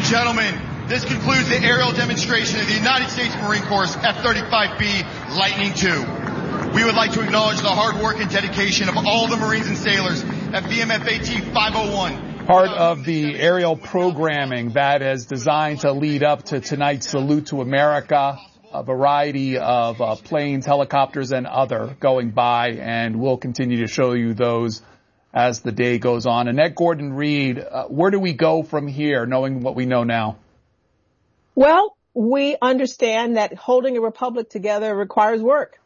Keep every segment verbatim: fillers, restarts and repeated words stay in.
gentlemen, this concludes the aerial demonstration of the United States Marine Corps F thirty-five B Lightning two. We would like to acknowledge the hard work and dedication of all the Marines and sailors at V M F A T five oh one. Part of the aerial programming that is designed to lead up to tonight's Salute to America. A variety of uh, planes, helicopters, and other going by, and we'll continue to show you those as the day goes on. Annette Gordon-Reed, uh, where do we go from here, knowing what we know now? Well, we understand that holding a republic together requires work.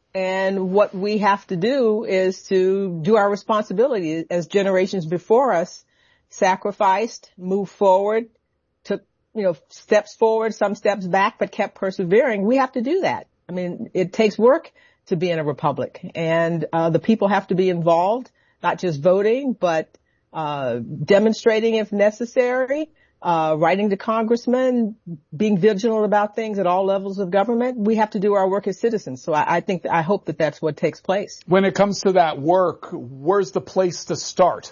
And what we have to do is to do our responsibility as generations before us sacrificed, moved forward, took, you know, steps forward, some steps back, but kept persevering. We have to do that. I mean, it takes work to be in a republic, and uh, the people have to be involved, not just voting, but uh demonstrating if necessary, uh writing to congressmen, being vigilant about things at all levels of government. We have to do our work as citizens. So I, I think, that, I hope that that's what takes place. When it comes to that work, where's the place to start?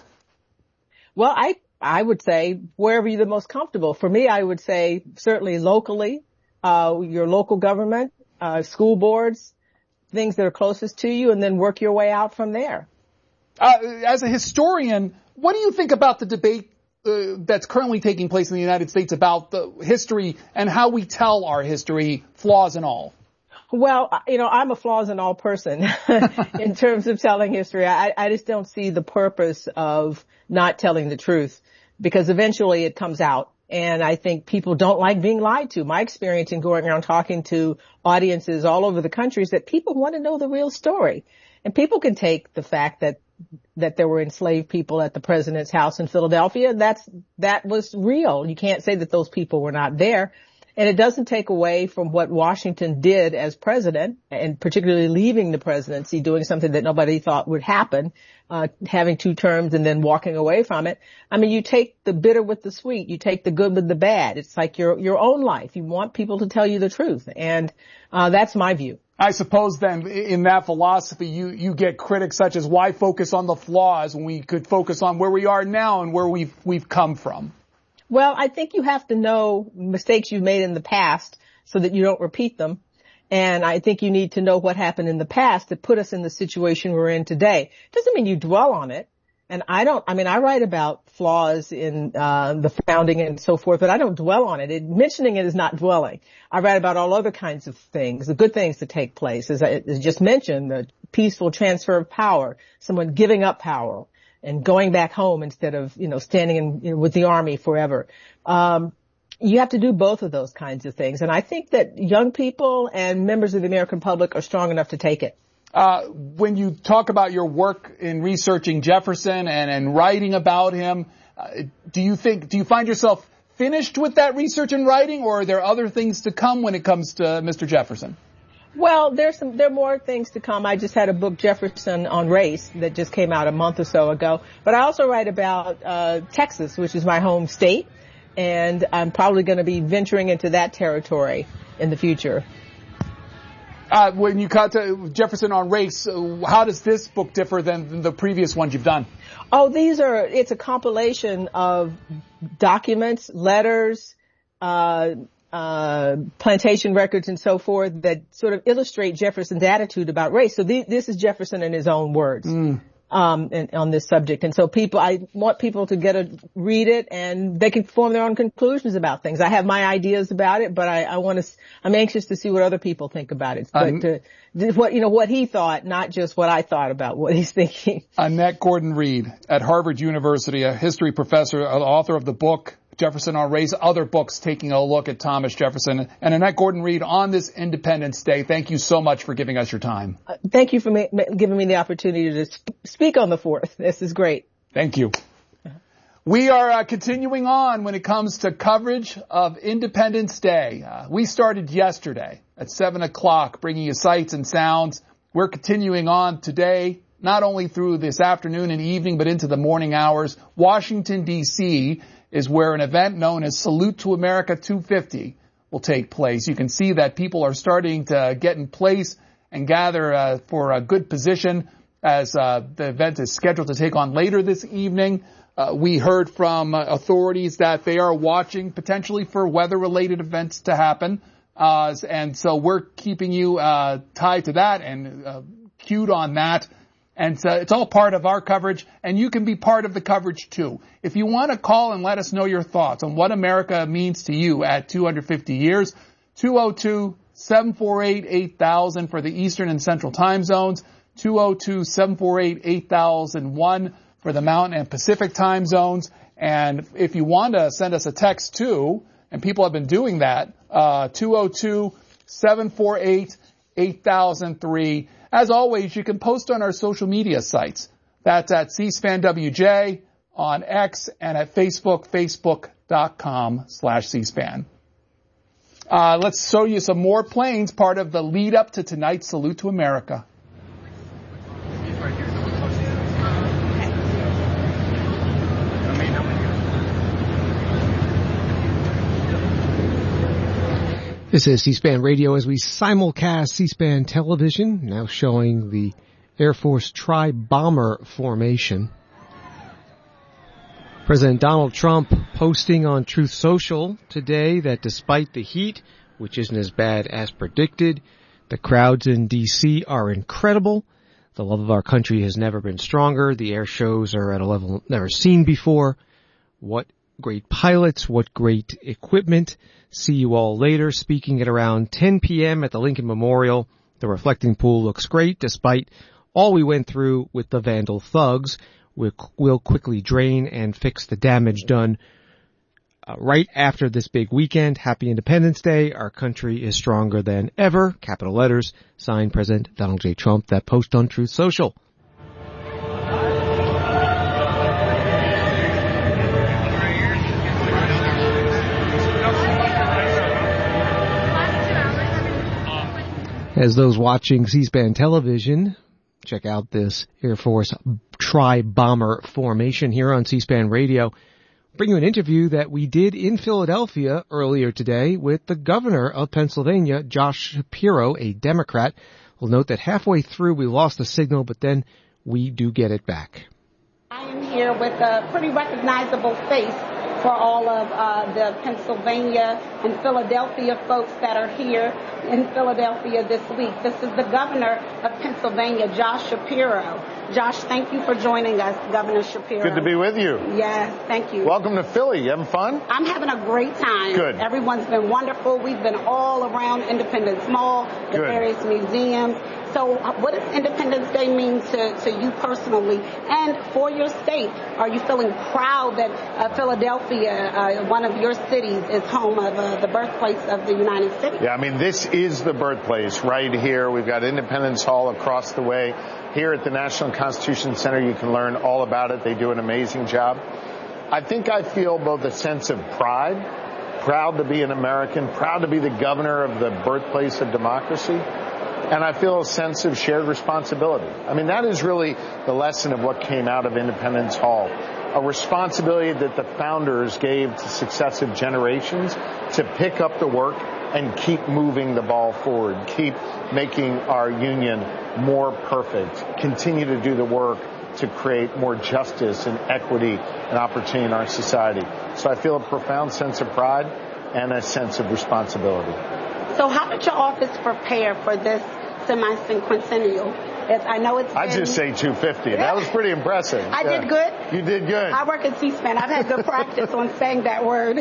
Well, I, I would say wherever you're the most comfortable. For me, I would say certainly locally, uh, your local government, uh, school boards, things that are closest to you, and then work your way out from there. Uh, as a historian, what do you think about the debate uh, that's currently taking place in the United States about the history and how we tell our history, flaws and all? Well, you know, I'm a flaws and all person in terms of telling history. I, I just don't see the purpose of not telling the truth, because eventually it comes out. And I think people don't like being lied to. My experience in going around talking to audiences all over the country is that people want to know the real story. And people can take the fact that that there were enslaved people at the president's house in Philadelphia. That's, that was real. You can't say that those people were not there. And it doesn't take away from what Washington did as president, and particularly leaving the presidency, doing something that nobody thought would happen, uh, having two terms and then walking away from it. I mean, you take the bitter with the sweet. You take the good with the bad. It's like your, your own life. You want people to tell you the truth. And, uh, that's my view. I suppose then in that philosophy, you, you get critics such as, why focus on the flaws when we could focus on where we are now and where we've, we've come from? Well, I think you have to know mistakes you've made in the past so that you don't repeat them. And I think you need to know what happened in the past to put us in the situation we're in today. Doesn't mean you dwell on it. And I don't, I mean, I write about flaws in uh the founding and so forth, but I don't dwell on it. it. Mentioning it is not dwelling. I write about all other kinds of things, the good things to take place. As I as just mentioned, the peaceful transfer of power, someone giving up power and going back home instead of, you know, standing in, you know, with the army forever. Um, you have to do both of those kinds of things. And I think that young people and members of the American public are strong enough to take it. Uh, when you talk about your work in researching Jefferson and, and writing about him, uh, do you think, do you find yourself finished with that research and writing, or are there other things to come when it comes to Mister Jefferson? Well, there's some, there are more things to come. I just had a book, Jefferson on Race, that just came out a month or so ago. But I also write about, uh, Texas, which is my home state. And I'm probably going to be venturing into that territory in the future. Uh, when you cut to Jefferson on Race, uh, how does this book differ than the previous ones you've done? Oh, these are, it's a compilation of documents, letters, uh, uh, plantation records and so forth that sort of illustrate Jefferson's attitude about race. So th- this is Jefferson in his own words. Mm. Um, and, on this subject. And so people, I want people to get a, read it, and they can form their own conclusions about things. I have my ideas about it, but I, I want to, I'm anxious to see what other people think about it. But, um, uh, what, you know, what he thought, not just what I thought about what he's thinking. Annette Gordon-Reed at Harvard University, a history professor, author of the book, Jefferson on Race, other books taking a look at Thomas Jefferson. And Annette Gordon-Reed on this Independence Day, thank you so much for giving us your time. Uh, thank you for ma- giving me the opportunity to sp- speak on the fourth. This is great. Thank you. Uh-huh. We are uh, continuing on when it comes to coverage of Independence Day. Uh, we started yesterday at seven o'clock, bringing you sights and sounds. We're continuing on today, not only through this afternoon and evening, but into the morning hours. Washington, D C is where an event known as Salute to America two fifty will take place. You can see that people are starting to get in place and gather uh, for a good position as uh, the event is scheduled to take on later this evening. Uh, we heard from uh, authorities that they are watching potentially for weather-related events to happen. Uh, and so we're keeping you uh, tied to that and uh, cued on that. And so it's all part of our coverage, and you can be part of the coverage too. If you want to call and let us know your thoughts on what America means to you at two hundred fifty years, two oh two, seven four eight, eight thousand for the Eastern and Central time zones, two oh two, seven four eight, eight thousand one for the Mountain and Pacific time zones. And if you want to send us a text too, and people have been doing that, uh, two oh two, seven four eight, eight thousand three. As always, you can post on our social media sites. That's at C-SPAN W J, on X, and at Facebook, facebook.com slash C-SPAN. Uh, let's show you some more planes, part of the lead up to tonight's Salute to America. This is C-SPAN Radio as we simulcast C-SPAN television, now showing the Air Force tri-bomber formation. President Donald Trump posting on Truth Social today that despite the heat, which isn't as bad as predicted, the crowds in D C are incredible. The love of our country has never been stronger. The air shows are at a level never seen before. What great pilots, what great equipment. See you all later. Speaking at around ten p.m. at the Lincoln Memorial. The reflecting pool looks great despite all we went through with the vandal thugs. We'll, we'll quickly drain and fix the damage done uh, right after this big weekend. Happy Independence Day. Our country is stronger than ever. Capital letters. Signed, President Donald J. Trump. That post on Truth Social. As those watching C-SPAN television, check out this Air Force tri-bomber formation here on C-SPAN Radio. Bring you an interview that we did in Philadelphia earlier today with the governor of Pennsylvania, Josh Shapiro, a Democrat. We'll note that halfway through we lost the signal, but then we do get it back. I am here with a pretty recognizable face for all of uh, the Pennsylvania and Philadelphia folks that are here in Philadelphia this week. This is the governor of Pennsylvania, Josh Shapiro. Josh, thank you for joining us, Governor Shapiro. Good to be with you. Yes, thank you. Welcome to Philly. You having fun? I'm having a great time. Good. Everyone's been wonderful. We've been all around Independence Mall, the Good. various museums. So uh, what does Independence Day mean to, to you personally and for your state? Are you feeling proud that uh, Philadelphia, uh, one of your cities, is home of uh, the birthplace of the United States? Yeah, I mean, this is the birthplace right here. We've got Independence Hall across the way. Here at the National Constitution Center, you can learn all about it. They do an amazing job. I think I feel both a sense of pride, proud to be an American, proud to be the governor of the birthplace of democracy. And I feel a sense of shared responsibility. I mean, that is really the lesson of what came out of Independence Hall. A responsibility that the founders gave to successive generations to pick up the work and keep moving the ball forward, keep making our union more perfect, continue to do the work to create more justice and equity and opportunity in our society. So I feel a profound sense of pride and a sense of responsibility. So how did your office prepare for this semi-cinquentennial? As I know it's I'd been... just say two fifty. That was pretty impressive. I yeah. did good? You did good. I work at C-SPAN. I've had good practice on saying that word.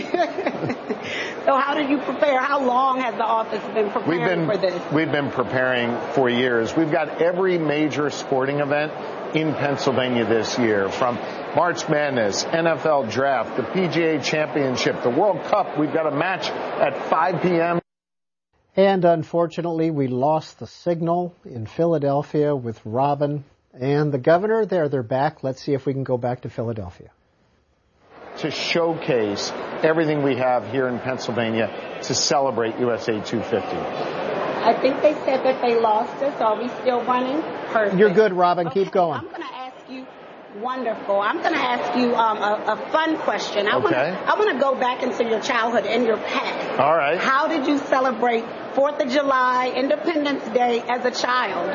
So how did you prepare? How long has the office been preparing we've been, for this? We've been preparing for years. We've got every major sporting event in Pennsylvania this year, from March Madness, N F L Draft, the P G A Championship, the World Cup. We've got a match at five p.m. And unfortunately, we lost the signal in Philadelphia with Robin and the governor. There, they're back. Let's see if we can go back to Philadelphia. To showcase everything we have here in Pennsylvania to celebrate U S A two fifty. I think they said that they lost us. Are we still running? Perfect. You're good, Robin. Okay, Keep going. I'm going to ask you. Wonderful. I'm going to ask you um, a, a fun question. I okay. want I want to go back into your childhood and your past. All right. How did you celebrate Fourth of July, Independence Day as a child?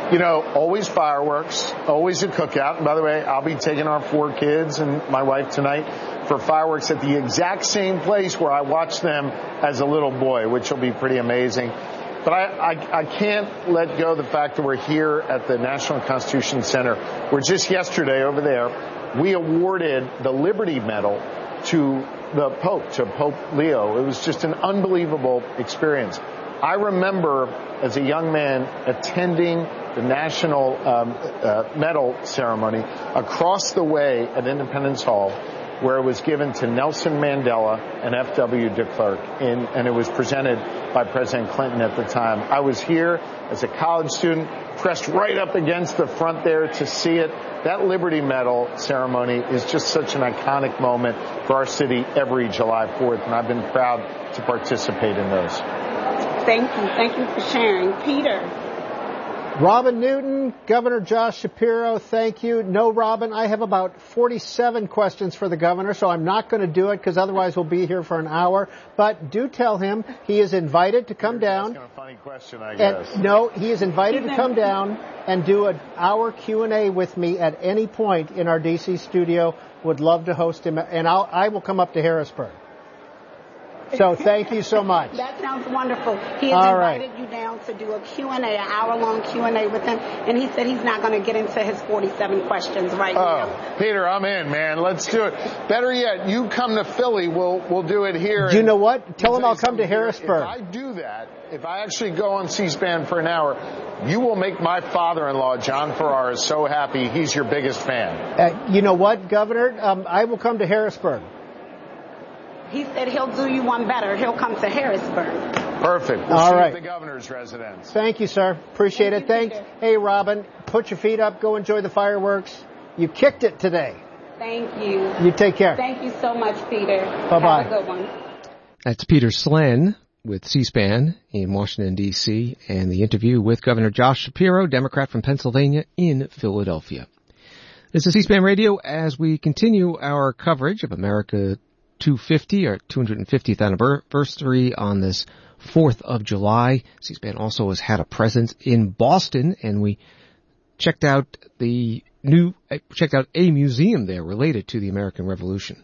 You know, always fireworks, always a cookout. And by the way, I'll be taking our four kids and my wife tonight for fireworks at the exact same place where I watched them as a little boy, which will be pretty amazing. But I, I, I can't let go of the fact that we're here at the National Constitution Center, where just yesterday over there, we awarded the Liberty Medal to the Pope, to Pope Leo. It was just an unbelievable experience. I remember as a young man attending the National um, uh, Medal ceremony across the way at Independence Hall, where it was given to Nelson Mandela and F W de Klerk, in, and it was presented by President Clinton at the time. I was here as a college student, pressed right up against the front there to see it. That Liberty Medal ceremony is just such an iconic moment for our city every July fourth, and I've been proud to participate in those. Thank you. Thank you for sharing. Peter. Robin Newton, Governor Josh Shapiro, thank you. No, Robin, I have about forty-seven questions for the governor, so I'm not going to do it because otherwise we'll be here for an hour. But do tell him he is invited to come down. That's a funny question, I guess. And, no, he is invited to come down and do an hour Q and A with me at any point in our D C studio. Would love to host him, and I'll, I will come up to Harrisburg. So thank you so much. That sounds wonderful. He has All invited right. you down to do a Q and A, an hour-long Q and A with him, and he said he's not going to get into his forty-seven questions right oh, now. Peter, I'm in, man. Let's do it. Better yet, you come to Philly. We'll we'll do it here. Do you know what? Tell him I'll come to Harrisburg. If I do that, if I actually go on C-SPAN for an hour, you will make my father-in-law, John Ferrara, so happy. He's your biggest fan. Uh, you know what, Governor? Um, I will come to Harrisburg. He said he'll do you one better. He'll come to Harrisburg. Perfect. We'll All see right. you at the governor's residence. Thank you, sir. Appreciate Thank it. you, Thanks. Peter. Hey, Robin, put your feet up. Go enjoy the fireworks. You kicked it today. Thank you. You take care. Thank you so much, Peter. Bye-bye. Have a good one. That's Peter Slen with C-SPAN in Washington, D C, and the interview with Governor Josh Shapiro, Democrat from Pennsylvania, in Philadelphia. This is C-SPAN Radio as we continue our coverage of America two fifty, or two hundred fiftieth anniversary on this fourth of July. C-SPAN also has had a presence in Boston, and we checked out the new, checked out a museum there related to the American Revolution.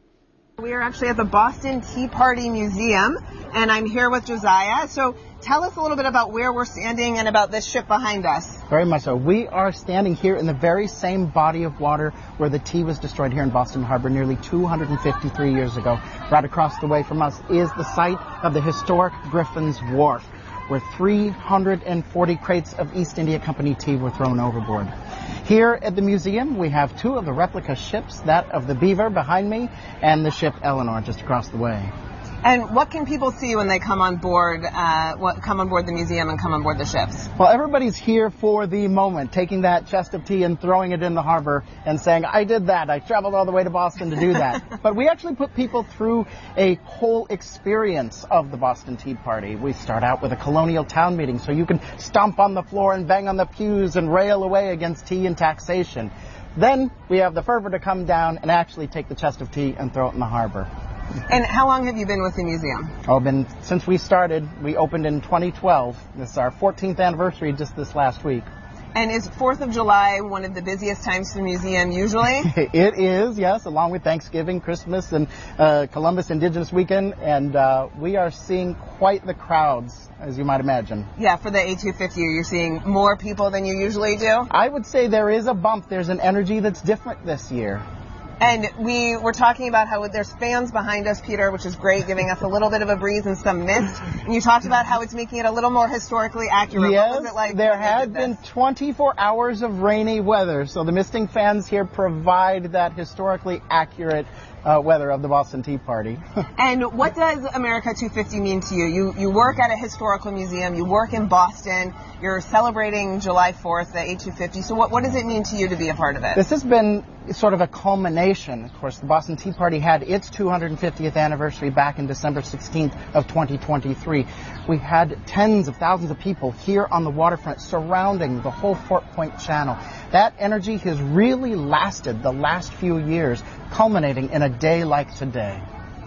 We are actually at the Boston Tea Party Museum, and I'm here with Josiah. So tell us a little bit about where we're standing and about this ship behind us. Very much so. We are standing here in the very same body of water where the tea was destroyed here in Boston Harbor nearly two hundred fifty-three years ago. Right across the way from us is the site of the historic Griffin's Wharf, where three hundred forty crates of East India Company tea were thrown overboard. Here at the museum, we have two of the replica ships, that of the Beaver behind me, and the ship Eleanor just across the way. And what can people see when they come on board, uh, what, come on board the museum and come on board the ships? Well, everybody's here for the moment, taking that chest of tea and throwing it in the harbor and saying, I did that. I traveled all the way to Boston to do that. But we actually put people through a whole experience of the Boston Tea Party. We start out with a colonial town meeting, so you can stomp on the floor and bang on the pews and rail away against tea and taxation. Then we have the fervor to come down and actually take the chest of tea and throw it in the harbor. And how long have you been with the museum? Oh, been since we started. We opened in twenty twelve. This is our fourteenth anniversary just this last week. And is fourth of July one of the busiest times for the museum usually? It is, yes, along with Thanksgiving, Christmas, and uh, Columbus Indigenous Weekend. And uh, we are seeing quite the crowds, as you might imagine. Yeah, for the A two fifty, you're seeing more people than you usually do? I would say there is a bump. There's an energy that's different this year. And we were talking about how there's fans behind us, Peter, which is great, giving us a little bit of a breeze and some mist. And you talked about how it's making it a little more historically accurate. Yes, what was it like there when they had did been this? twenty-four hours of rainy weather, so the misting fans here provide that historically accurate uh, weather of the Boston Tea Party. And what does America two fifty mean to you? You you work at a historical museum, you work in Boston, you're celebrating July fourth, the A two fifty. So what, what does it mean to you to be a part of it? This has been sort of a culmination. Of course, the Boston Tea Party had its two hundred fiftieth anniversary back in December sixteenth of twenty twenty-three. We had tens of thousands of people here on the waterfront surrounding the whole Fort Point Channel. That energy has really lasted the last few years, culminating in a day like today.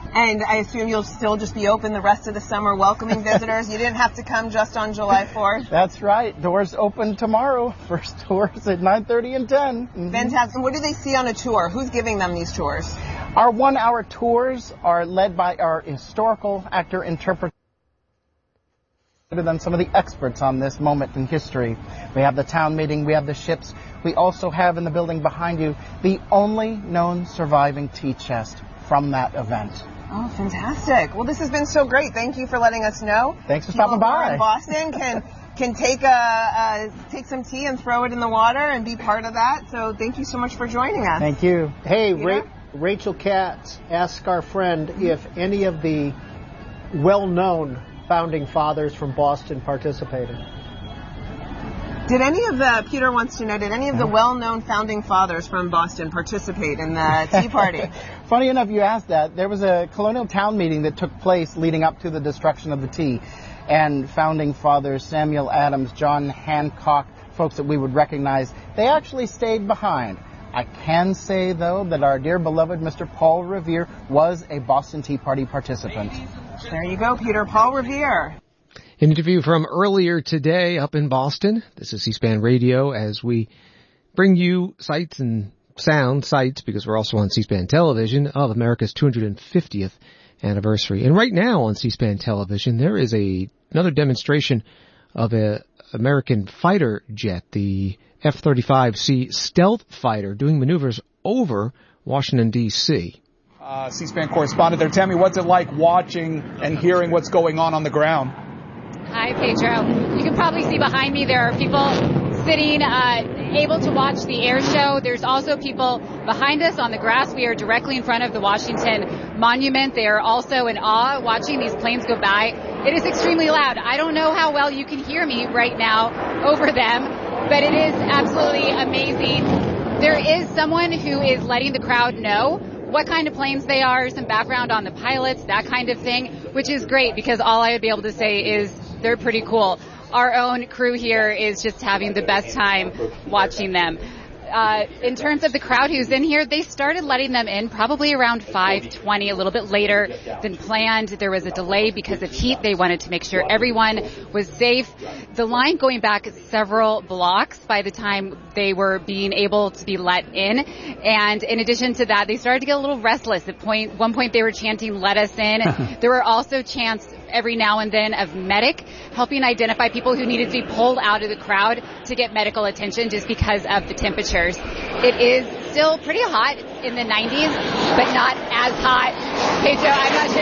And I assume you'll still just be open the rest of the summer welcoming visitors. You didn't have to come just on July fourth. That's right. Doors open tomorrow. First tours at nine thirty and ten. Mm-hmm. Fantastic. What do they see on a tour? Who's giving them these tours? Our one-hour tours are led by our historical actor interpreter than some of the experts on this moment in history. We have the town meeting, we have the ships. We also have in the building behind you the only known surviving tea chest from that event. Oh, fantastic. Well, this has been so great. Thank you for letting us know. Thanks for stopping People by. in Boston can can take a, uh, take some tea and throw it in the water and be part of that. So thank you so much for joining us. Thank you. Hey, Ra- Rachel Katz asked our friend if any of the well-known founding fathers from Boston participated. Did any of the, Peter wants to know, did any of the well-known founding fathers from Boston participate in the Tea Party? Funny enough, you asked that. There was a colonial town meeting that took place leading up to the destruction of the tea. And founding fathers Samuel Adams, John Hancock, folks that we would recognize, they actually stayed behind. I can say, though, that our dear beloved Mister Paul Revere was a Boston Tea Party participant. There you go, Peter. Paul Revere. An interview from earlier today up in Boston. This is C-SPAN Radio as we bring you sights and sound sights, because we're also on C-SPAN Television, of America's two hundred fiftieth anniversary. And right now on C-SPAN Television, there is a another demonstration of a American fighter jet, the F thirty-five C stealth fighter, doing maneuvers over Washington, D C Uh, C-SPAN correspondent there. Tammy, what's it like watching and hearing what's going on on the ground? Hi, Pedro. You can probably see behind me there are people sitting, uh, able to watch the air show. There's also people behind us on the grass. We are directly in front of the Washington Monument. They are also in awe watching these planes go by. It is extremely loud. I don't know how well you can hear me right now over them, but it is absolutely amazing. There is someone who is letting the crowd know what kind of planes they are, some background on the pilots, that kind of thing, which is great because all I would be able to say is they're pretty cool. Our own crew here is just having the best time watching them. Uh, in terms of the crowd who's in here, they started letting them in probably around five twenty, a little bit later than planned. There was a delay because of heat. They wanted to make sure everyone was safe. The line going back several blocks by the time they were being able to be let in. And in addition to that, they started to get a little restless. At point, one point they were chanting, "Let us in." There were also chants every now and then of medic, helping identify people who needed to be pulled out of the crowd to get medical attention just because of the temperatures. It is still pretty hot in the nineties, but not as hot. Pedro, I'm not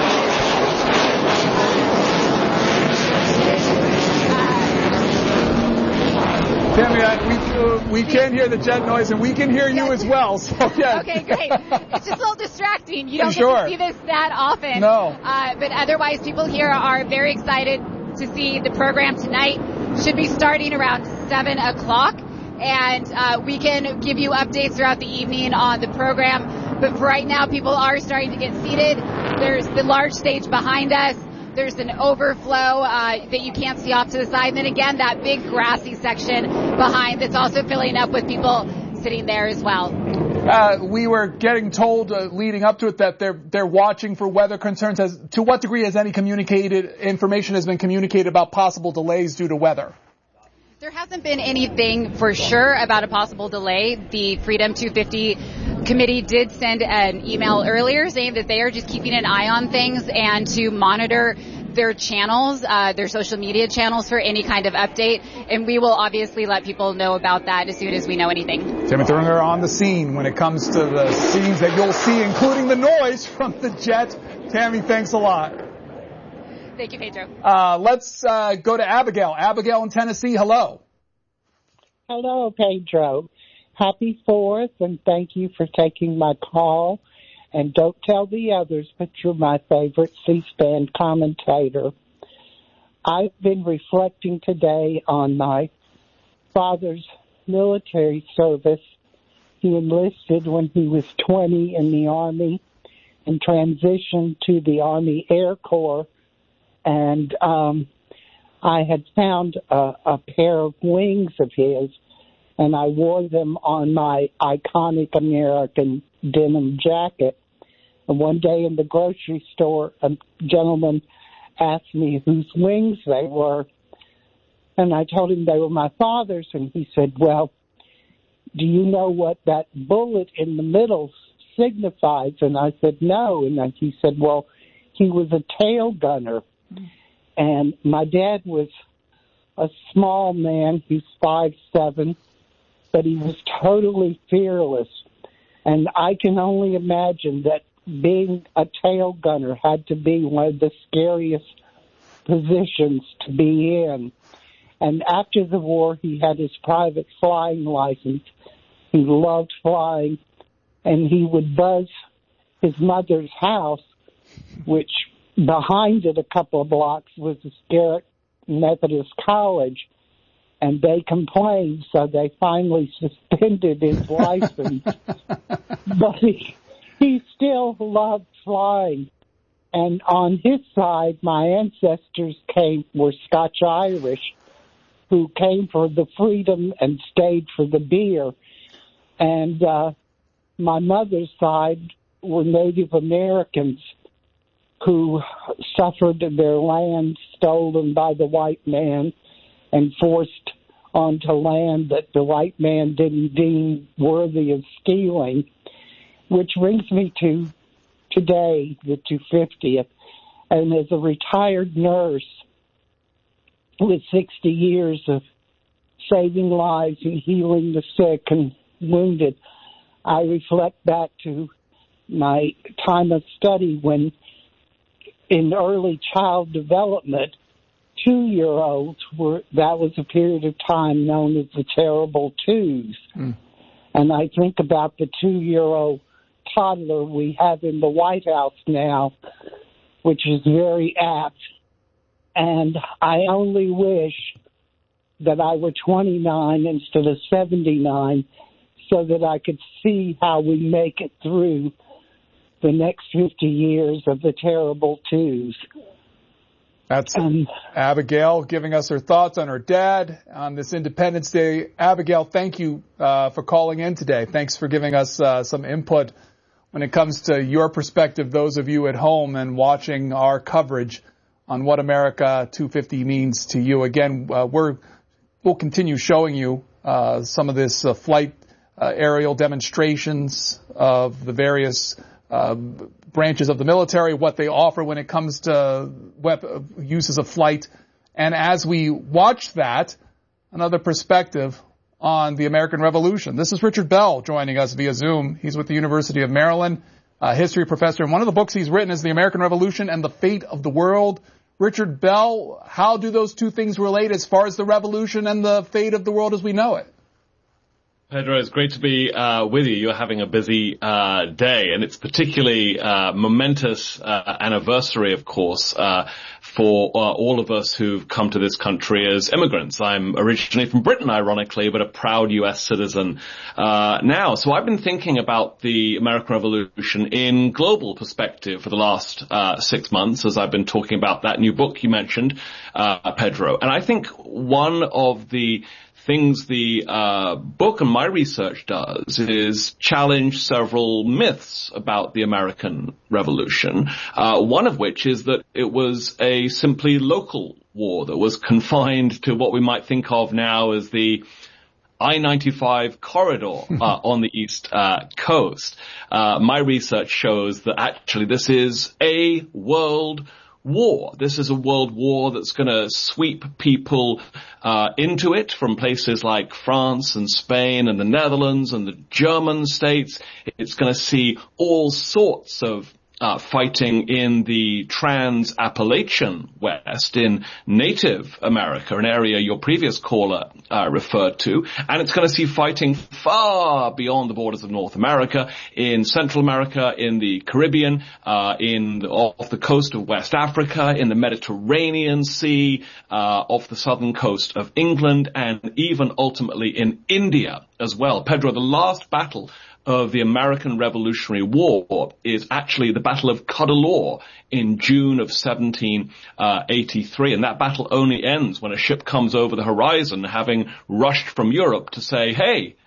sure. Tammy, I, we, uh, we can hear the jet noise, and we can hear you as well. So yeah. Okay, great. It's just a little distracting. You don't sure. get to see this that often. No. Uh, but otherwise, people here are very excited to see the program tonight. Should be starting around seven o'clock. And uh, we can give you updates throughout the evening on the program. But for right now, people are starting to get seated. There's the large stage behind us. There's an overflow uh, that you can't see off to the side. And then again, that big grassy section behind that's also filling up with people sitting there as well. Uh, we were getting told uh, leading up to it that they're they're watching for weather concerns. Has, to what degree has any communicated information has been communicated about possible delays due to weather? There hasn't been anything for sure about a possible delay. The Freedom two fifty committee did send an email earlier saying that they are just keeping an eye on things and to monitor their channels, uh, their social media channels for any kind of update. And we will obviously let people know about that as soon as we know anything. Tammy Thuringer on the scene when it comes to the scenes that you'll see, including the noise from the jet. Tammy, thanks a lot. Thank you, Pedro. Uh, let's uh, go to Abigail. Abigail in Tennessee, hello. Hello, Pedro. Happy fourth, and thank you for taking my call. And don't tell the others, but you're my favorite C-SPAN commentator. I've been reflecting today on my father's military service. He enlisted when he was twenty in the Army and transitioned to the Army Air Corps. And um, I had found a, a pair of wings of his, and I wore them on my iconic American denim jacket. And one day in the grocery store, a gentleman asked me whose wings they were. And I told him they were my father's. And he said, well, do you know what that bullet in the middle signifies? And I said, no. And then he said, well, he was a tail gunner. And my dad was a small man. He's five seven, but he was totally fearless. And I can only imagine that being a tail gunner had to be one of the scariest positions to be in. And after the war, he had his private flying license. He loved flying, and he would buzz his mother's house, which behind it a couple of blocks was the Garrett Methodist College, and they complained, so they finally suspended his license. But he, he still loved flying. And on his side, my ancestors came were Scotch-Irish, who came for the freedom and stayed for the beer. And uh, my mother's side were Native Americans who suffered their land stolen by the white man and forced onto land that the white man didn't deem worthy of stealing, which brings me to today, the two hundred fiftieth. And as a retired nurse with sixty years of saving lives and healing the sick and wounded, I reflect back to my time of study when in early child development, two-year-olds were, that was a period of time known as the terrible twos. Mm. And I think about the two-year-old toddler we have in the White House now, which is very apt. And I only wish that I were twenty-nine instead of seventy-nine so that I could see how we make it through the next fifty years of the terrible twos. That's um, Abigail giving us her thoughts on her dad on this Independence Day. Abigail, thank you uh, for calling in today. Thanks for giving us uh, some input when it comes to your perspective, those of you at home and watching our coverage on what America two fifty means to you. Again, uh, we're, we'll continue showing you uh, some of this uh, flight uh, aerial demonstrations of the various uh, branches of the military, what they offer when it comes to wep- uses of flight. And as we watch that, another perspective on the American Revolution. This is Richard Bell joining us via Zoom. He's with the University of Maryland, a history professor. And one of the books he's written is The American Revolution and the Fate of the World. Richard Bell, how do those two things relate as far as the revolution and the fate of the world as we know it? Pedro, it's great to be uh, with you. You're having a busy uh, day, and it's particularly uh, momentous uh, anniversary, of course, uh, for uh, all of us who've come to this country as immigrants. I'm originally from Britain, ironically, but a proud U S citizen uh, now. So I've been thinking about the American Revolution in global perspective for the last uh, six months, as I've been talking about that new book you mentioned, uh, Pedro. And I think one of the things the uh, book and my research does is challenge several myths about the American Revolution, uh, one of which is that it was a simply local war that was confined to what we might think of now as the I ninety-five corridor uh, on the East uh, Coast. Uh, my research shows that actually this is a world war. This is a world war that's going to sweep people uh, into it from places like France and Spain and the Netherlands and the German states. It's going to see all sorts of Uh, fighting in the Trans-Appalachian West, in Native America, an area your previous caller uh, referred to, and it's going to see fighting far beyond the borders of North America, in Central America, in the Caribbean, uh, in the, off the coast of West Africa, in the Mediterranean Sea, uh, off the southern coast of England, and even ultimately in India as well. Pedro, the last battle of the American Revolutionary War is actually the Battle of Cuddalore in June of seventeen eighty-three. And that battle only ends when a ship comes over the horizon having rushed from Europe to say, hey,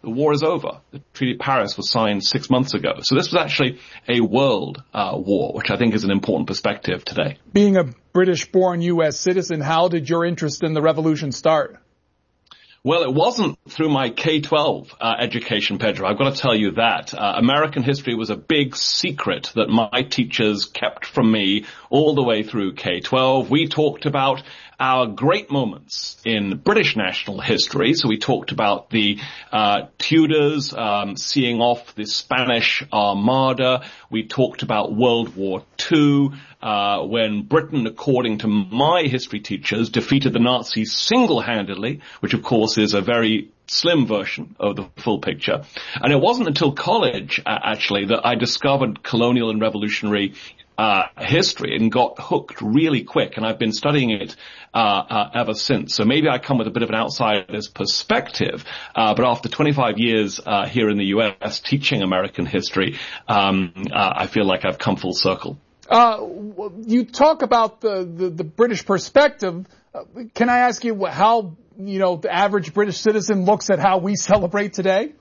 The war is over. The Treaty of Paris was signed six months ago. So this was actually a world uh, war, which I think is an important perspective today. Being a British-born U S citizen, how did your interest in the revolution start? Well, it wasn't through my K twelve uh, education, Pedro. I've got to tell you that. Uh, American history was a big secret that my teachers kept from me all the way through K twelve. We talked about our great moments in British national history. So we talked about the uh, Tudors um, seeing off the Spanish Armada. We talked about World War Two, uh, when Britain, according to my history teachers, defeated the Nazis single-handedly, which of course is a very slim version of the full picture. And it wasn't until college, uh, actually, that I discovered colonial and revolutionary Uh, history and got hooked really quick, and I've been studying it uh, uh, ever since. So maybe I come with a bit of an outsider's perspective, uh, but after twenty-five years uh, here in the U S teaching American history, um, uh, I feel like I've come full circle. Uh, you talk about the, the, the British perspective. Uh, can I ask you how, you know, the average British citizen looks at how we celebrate today?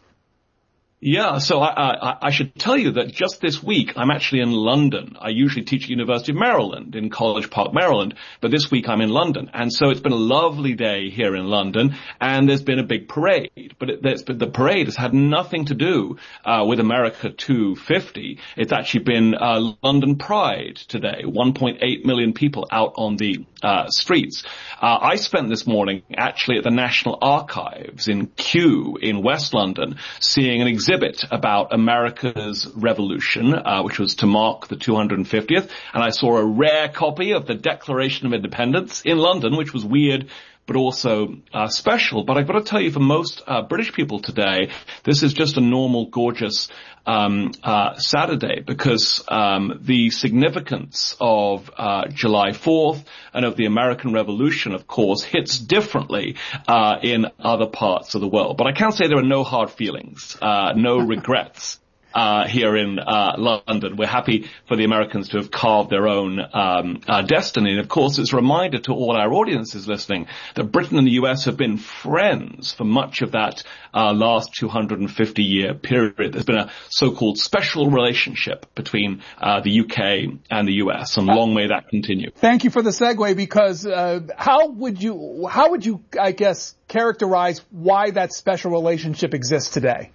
Yeah, so I, I, I should tell you that just this week I'm actually in London. I usually teach at University of Maryland in College Park, Maryland, but this week I'm in London. And so it's been a lovely day here in London, and there's been a big parade. But it, there's, the parade has had nothing to do uh, with America two fifty. It's actually been uh, London Pride today, one point eight million people out on the uh, streets. Uh, I spent this morning actually at the National Archives in Kew in West London, seeing an exhibit exhibit about America's Revolution, uh, which was to mark the two hundred fiftieth, and I saw a rare copy of the Declaration of Independence in London, which was weird but also uh, special. But I've got to tell you, for most uh, British people today, this is just a normal, gorgeous um uh Saturday, because um the significance of uh July fourth and of the American Revolution, of course, hits differently uh in other parts of the world. But I can say there are no hard feelings, uh no regrets. Uh, here in, uh, London. We're happy for the Americans to have carved their own, um, uh, destiny. And of course, it's a reminder to all our audiences listening that Britain and the U S have been friends for much of that, uh, last two hundred fifty year period. There's been a so-called special relationship between, uh, the U K and the U S, and long may that continue. Think you for the segue, because, uh, how would you, how would you, I guess, characterize why that special relationship exists today?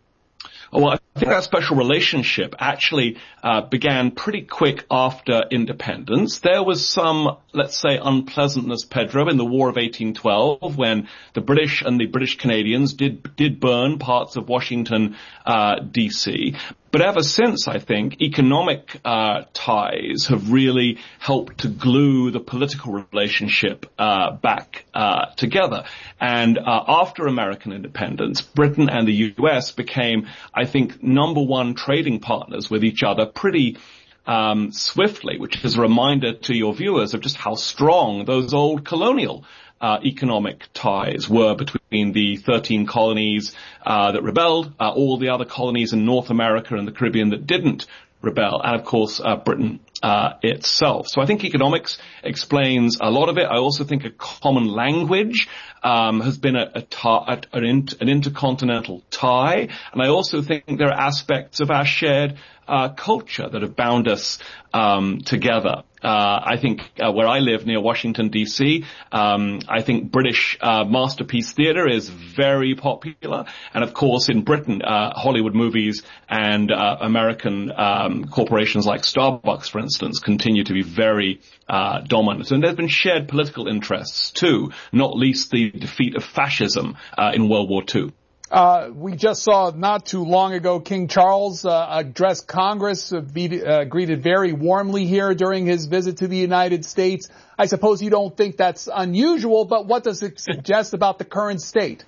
Well, I think that special relationship actually uh, began pretty quick after independence. There was some, let's say, unpleasantness, Pedro, in the War of eighteen twelve, when the British and the British Canadians did did burn parts of Washington, uh, D C But ever since, I think, economic uh ties have really helped to glue the political relationship uh back uh together. And uh after American independence, Britain and the U S became, I think, number one trading partners with each other pretty um swiftly, which is a reminder to your viewers of just how strong those old colonial Uh, economic ties were between the thirteen colonies uh, that rebelled, uh, all the other colonies in North America and the Caribbean that didn't rebel, and of course uh, Britain uh, itself. So I think economics explains a lot of it. I also think a common language um, has been a, a, a an, inter, an intercontinental tie, and I also think there are aspects of our shared uh, culture that have bound us um, together. Uh, I think uh, where I live near Washington, D C, um, I think British uh, masterpiece theater is very popular. And of course, in Britain, uh, Hollywood movies and uh, American um, corporations like Starbucks, for instance, continue to be very uh, dominant. And there's been shared political interests, too, not least the defeat of fascism uh, in World War Two. Uh, we just saw not too long ago King Charles uh, address Congress, uh, be, uh, greeted very warmly here during his visit to the United States. I suppose you don't think that's unusual, but what does it suggest about the current state?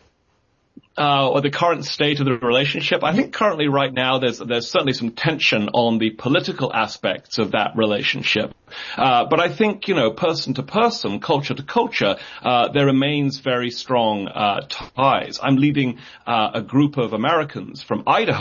Uh, or the current state of the relationship. I think currently right now there's there's certainly some tension on the political aspects of that relationship. Uh, but I think, you know, person to person, culture to culture, uh, there remains very strong uh, ties. I'm leading uh, a group of Americans from Idaho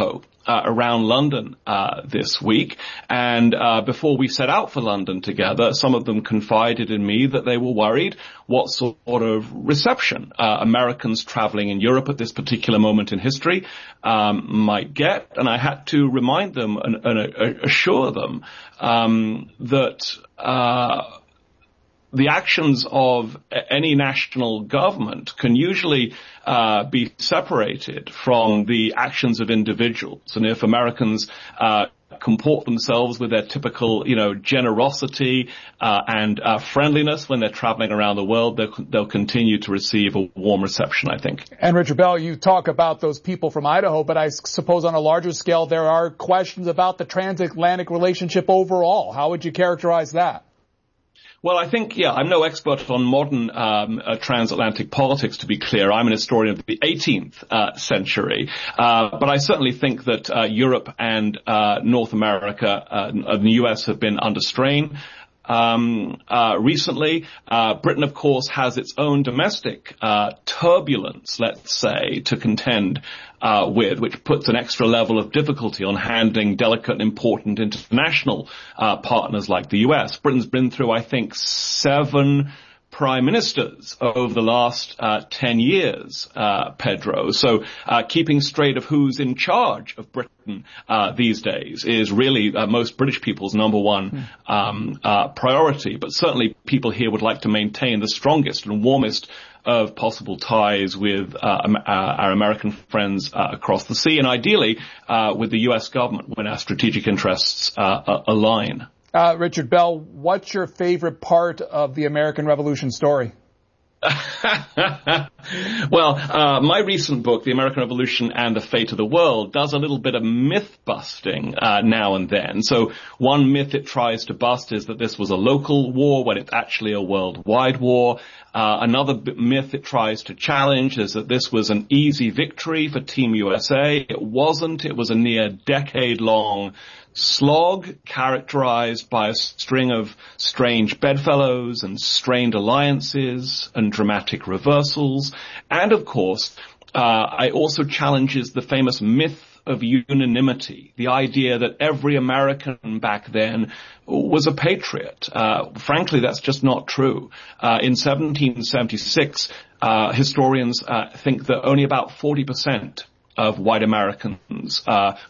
uh, around London uh, this week. And uh, before we set out for London together, some of them confided in me that they were worried what sort of reception uh, Americans traveling in Europe at this particular moment in history um, might get. And I had to remind them and, and assure them um, that uh the actions of any national government can usually uh, be separated from the actions of individuals. And if Americans uh, comport themselves with their typical, you know, generosity uh, and uh, friendliness when they're traveling around the world, they'll, they'll continue to receive a warm reception, I think. And Richard Bell, you talk about those people from Idaho, but I suppose on a larger scale there are questions about the transatlantic relationship overall. How would you characterize that? Well, I think, yeah, I'm no expert on modern um, uh, transatlantic politics, to be clear. I'm an historian of the eighteenth uh, century. Uh, but I certainly think that uh, Europe and uh, North America uh, and the U S have been under strain. Um, uh, recently, uh, Britain, of course, has its own domestic, uh, turbulence, let's say, to contend, uh, with, which puts an extra level of difficulty on handling delicate and important international, uh, partners like the U S. Britain's been through, I think, seven prime ministers over the last uh, ten years, uh, Pedro. So uh, keeping straight of who's in charge of Britain uh, these days is really uh, most British people's number one um, uh, priority. But certainly people here would like to maintain the strongest and warmest of possible ties with uh, um, uh, our American friends uh, across the sea, and ideally uh, with the U S government when our strategic interests uh, uh, align. Uh, Richard Bell, what's your favorite part of the American Revolution story? Well, uh, my recent book, The American Revolution and the Fate of the World, does a little bit of myth busting uh, now and then. So one myth it tries to bust is that this was a local war when it's actually a worldwide war. Uh, another b- myth it tries to challenge is that this was an easy victory for Team U S A. It wasn't. It was a near decade-long slog characterized by a string of strange bedfellows and strained alliances and dramatic reversals. And of course, uh, it also challenges the famous myth of unanimity, the idea that every American back then was a patriot. Uh, frankly, that's just not true. Uh, in seventeen seventy-six, uh, historians uh, think that only about forty percent of white Americans uh